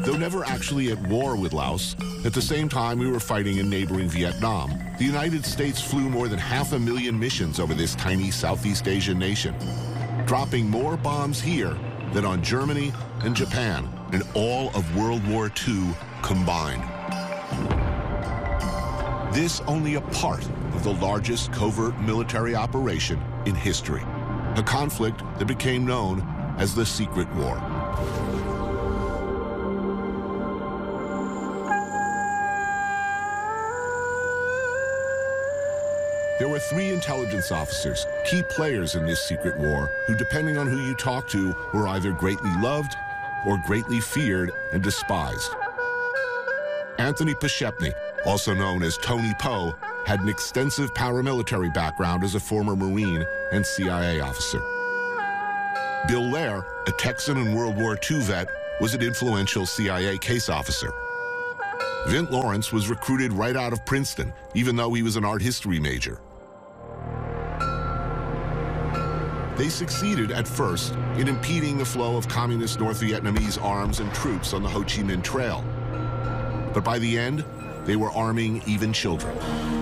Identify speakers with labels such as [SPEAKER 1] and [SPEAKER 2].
[SPEAKER 1] Though never actually at war with Laos, at the same time we were fighting in neighboring Vietnam, the United States flew more than 500,000 missions over this tiny Southeast Asian nation, dropping more bombs here than on Germany and Japan in all of World War II combined. This only a part of the largest covert military operation in history, a conflict that became known as the Secret War. There were 3 intelligence officers, key players in this secret war, who, depending on who you talked to, were either greatly loved or greatly feared and despised. Anthony Poshepny, also known as Tony Poe, had an extensive paramilitary background as a former Marine and CIA officer. Bill Lair, a Texan and World War II vet, was an influential CIA case officer. Vint Lawrence was recruited right out of Princeton, even though he was an art history major. They succeeded at first in impeding the flow of communist North Vietnamese arms and troops on the Ho Chi Minh Trail. But by the end, they were arming even children.